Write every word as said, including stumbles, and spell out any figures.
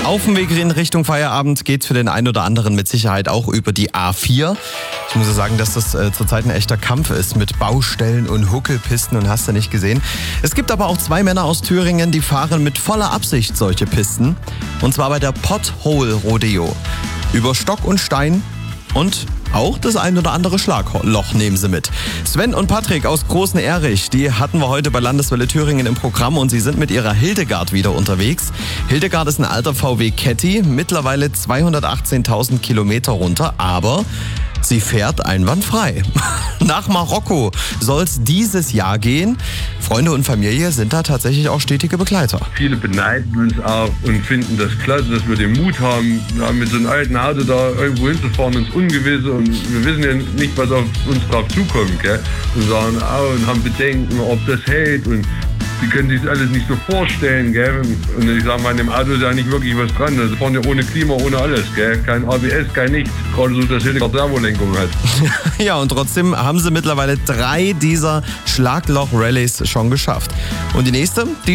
Auf dem Weg in Richtung Feierabend geht es für den einen oder anderen mit Sicherheit auch über die A vier. Ich muss ja sagen, dass das äh, zurzeit ein echter Kampf ist mit Baustellen und Huckelpisten und hast du nicht gesehen. Es gibt aber auch zwei Männer aus Thüringen, die fahren mit voller Absicht solche Pisten. Und zwar bei der Pothole Rodeo. Über Stock und Stein und auch das ein oder andere Schlagloch nehmen sie mit. Sven und Patrick aus Großen-Erich, die hatten wir heute bei Landeswelle Thüringen im Programm und sie sind mit ihrer Hildegard wieder unterwegs. Hildegard ist ein alter V W Caddy, mittlerweile zweihundertachtzehntausend Kilometer runter, aber sie fährt einwandfrei. Nach Marokko soll es dieses Jahr gehen. Freunde und Familie sind da tatsächlich auch stetige Begleiter. Viele beneiden uns auch und finden das klasse, dass wir den Mut haben, mit so einem alten Auto da irgendwo hinzufahren ins Ungewisse. Und wir wissen ja nicht, was auf uns drauf zukommt. Gell? Und sagen, oh, und haben Bedenken, ob das hält. Und die können sich das alles nicht so vorstellen. Gell? Und ich sage mal, in dem Auto ist ja nicht wirklich was dran. Also fahren ja ohne Klima, ohne alles. Gell? Kein A B S, kein nichts. Gerade so, dass Hildegard Servolenkung hat. Ja, und trotzdem haben sie mittlerweile drei dieser Schlagloch-Rallyes schon geschafft. Und die nächste, die